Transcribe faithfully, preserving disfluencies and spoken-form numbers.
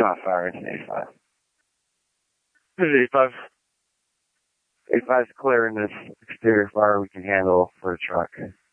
not fire, it's an eighty-five. It's an eighty-five. eighty-five is clear in this exterior fire we can handle for a truck.